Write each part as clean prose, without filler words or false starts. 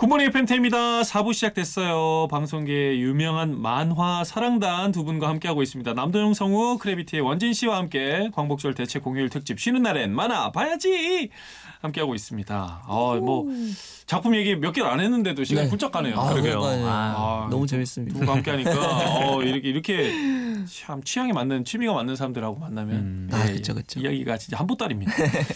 굿모닝 FM입니다. 4부 시작됐어요. 방송계의 유명한 만화 사랑단 두 분과 함께하고 있습니다. 남도영, 성우, 크래비티의 원진 씨와 함께 광복절 대책 공휴일 특집 쉬는 날엔 만화 봐야지 함께하고 있습니다. 뭐 작품 얘기 몇 개를 안 했는데도 시간이 훌쩍 가네요. 그러게요. 너무 재밌습니다. 두 분과 함께하니까 이렇게 참 취향이 맞는 취미가 맞는 사람들하고 만나면 그쵸. 이야기가 진짜 한 보따리입니다.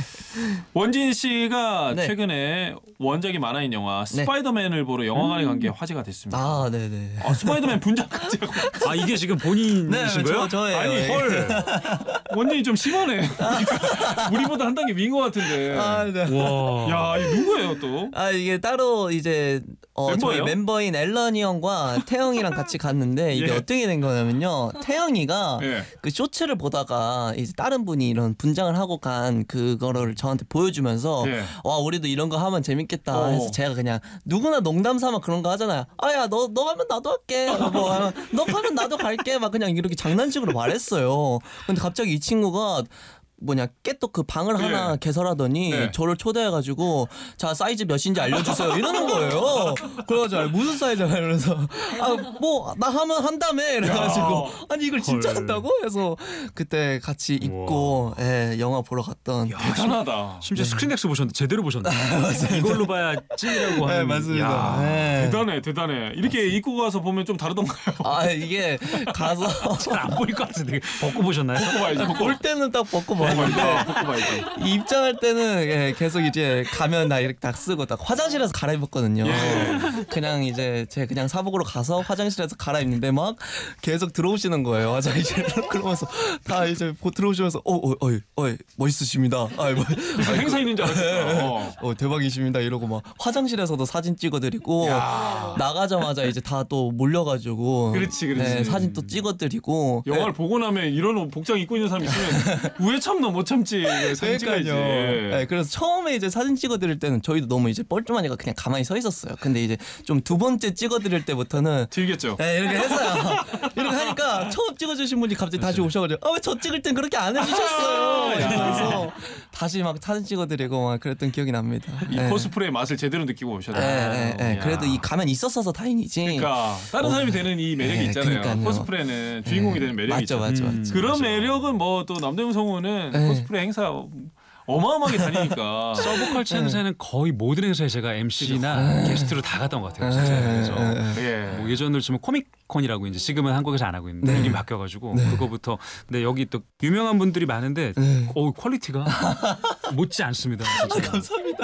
원진 씨가 네. 최근에 원작이 만화인 영화 스파이더맨을 보러 영화관에 간 게 화제가 됐습니다. 네네. 스파이더맨 분장까지 하고. 이게 지금 본인이신 거예요? 저예요. 아니 헐. 원진이 좀 심하네. 우리보다 한 단계 위인 것 같은데. 네. 와. 야, 이 누구예요 또? 이게 따로 이제 멤버예요? 저희 멤버인 앨런이 형과 태영이랑 같이 갔는데 이게 예. 어떻게 된 거냐면요. 태영이가 예. 그 쇼츠를 보다가 이제 다른 분이 이런 분장을 하고 간 그거를 저한테 보여주면서 예. 와 우리도 이런 거 하면 재밌겠다 해서 제가 그냥 누구나 농담 삼아 그런 거 하잖아요. 야 너 가면 나도 할게. 뭐 너 가면 나도 갈게. 막 그냥 이렇게 장난식으로 말했어요. 근데 갑자기 이 친구가 깨똑 그 방을 하나 개설하더니 네. 저를 초대해가지고 자 사이즈 몇인지 알려주세요 이러는 거예요. 그래가지고 무슨 사이즈야 이러면서 나 하면 한다며 이래가지고 아니 이걸 진짜 한다고 해서 그때 같이 입고 영화 보러 갔던 대단하다. 심지어 스크린엑스 보셨는데 제대로 보셨네. 이걸로 봐야 찐이라고 하는. 네 맞습니다. 야. 네. 대단해. 이렇게 입고 가서 보면 좀 다르던가요? 잘 이게 가서 안 보일 것 같은데 벗고 보셨나요? 벗고 봐야지. 올 때는 딱 벗고 벗고 봤는데 봐야지. 입장할 때는 계속 이제 가면 나 이렇게 딱 쓰고 딱 화장실에서 갈아입었거든요. 그냥 이제 제 그냥 사복으로 가서 화장실에서 갈아입는데 막 계속 들어오시는 거예요 화장실로. 그러면서 다 이제 들어오시면서 멋있으십니다. 무슨 행사 있는 줄 알았어. 대박이십니다 이러고 막 화장실에서도 사진 찍어드리고 나가자마자 이제 다 또 몰려가지고 그렇지. 네, 사진 또 찍어드리고 영화를 보고 나면 이런 복장 입고 있는 사람 있으면 왜 참나 못 참지. 사진 찍어야지. 네, 그래서 처음에 이제 사진 찍어드릴 때는 저희도 너무 이제 뻘쭘하니까 그냥 가만히 서 있었어요. 근데 이제 좀 두 번째 찍어드릴 때부터는 즐겼죠. 네, 이렇게 했어요. 이렇게 하니까 처음 찍어주신 분이 갑자기 다시 오셔가지고 왜 저 찍을 땐 그렇게 안 해주셨어요. 이러면서 다시 막 사진 찍어드리고 막 그랬던 기억이 납니다. 이 코스프레의 맛을 제대로 느끼고 오셨네요. 네. 그래도 이 가면 있었어서 다행이지. 그러니까 다른 사람이 되는 이 매력이 있잖아요. 그러니까요. 코스프레는 주인공이 되는 매력이 맞죠. 있잖아요. 그런 매력은 뭐 또 남대문 성우는 코스프레 행사 어마어마하게 다니니까. 서브컬처 행사는 거의 모든 행사에 제가 MC나 게스트로 다 갔던 것 같아요. 진짜. 그래서 뭐 예전으로 치면 코믹콘이라고 이제 지금은 한국에서 안 하고 있는데 이름이 바뀌어가지고 그거부터. 근데 여기 또 유명한 분들이 많은데 퀄리티가 못지 않습니다. 진짜. 감사합니다.